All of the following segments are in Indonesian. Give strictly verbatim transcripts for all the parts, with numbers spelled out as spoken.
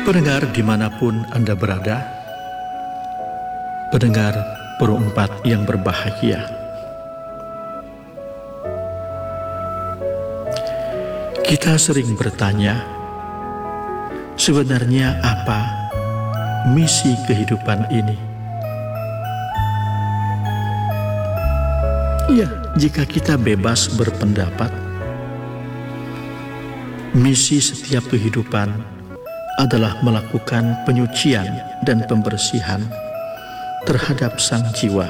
Pendengar dimanapun Anda berada, pendengar Pro Empat yang berbahagia, kita sering bertanya, sebenarnya apa misi kehidupan ini? Ya, jika kita bebas berpendapat, misi setiap kehidupan adalah melakukan penyucian dan pembersihan terhadap sang jiwa.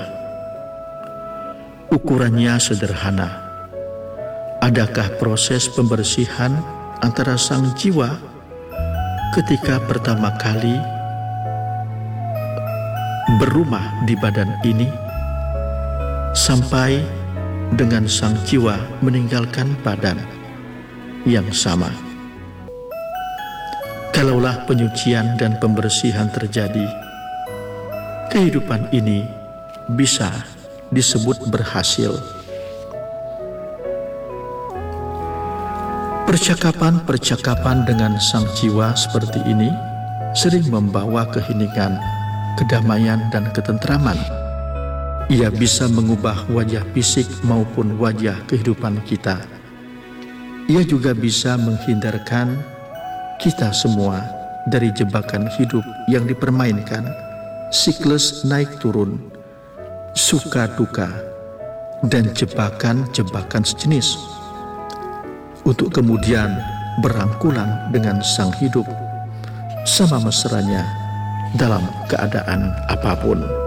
Ukurannya sederhana. Adakah proses pembersihan antara sang jiwa ketika pertama kali berumah di badan ini sampai dengan sang jiwa meninggalkan badan yang sama? Kalaulah penyucian dan pembersihan terjadi, kehidupan ini bisa disebut berhasil. Percakapan-percakapan dengan sang jiwa seperti ini sering membawa keheningan, kedamaian, dan ketentraman. Ia bisa mengubah wajah fisik maupun wajah kehidupan kita. Ia juga bisa menghindarkan kita semua dari jebakan hidup yang dipermainkan, siklus naik turun, suka duka, dan jebakan-jebakan sejenis, untuk kemudian berangkulan dengan sang hidup sama mesranya dalam keadaan apapun.